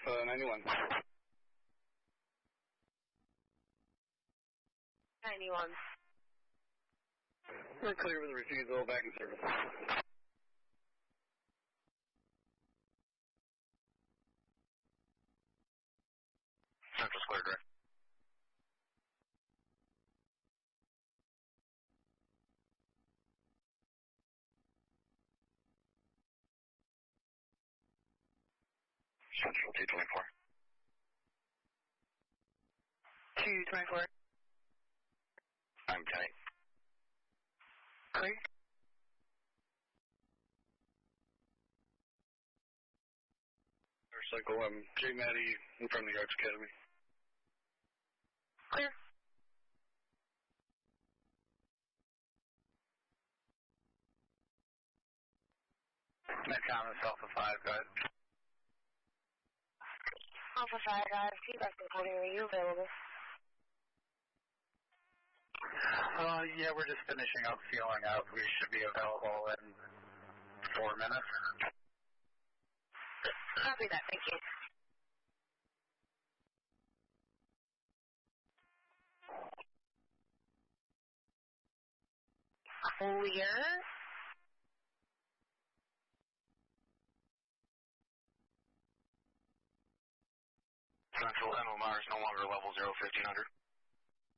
91. 91. We're clear with the refusal, back in service. Central Square Drive. Central 224. 224. I'm tight. Clear. Motorcycle, J. Maddie in front of the Arts Academy. Clear. Met Thomas, Alpha 5, go ahead. Alpha 5, feedback recording, are you available? Yeah, we're just finishing up sealing up. We should be available in 4 minutes. Copy that, thank you. Clear. Central MMR is no longer level 0, 1500.